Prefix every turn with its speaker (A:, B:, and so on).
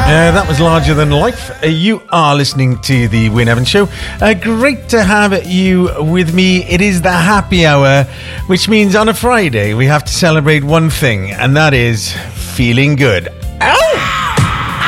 A: That was Larger Than Life. You are listening to the Wyn Evans Show. Great to have you with me. It is the happy hour, which means on a Friday we have to celebrate one thing, and that is feeling good. Ow!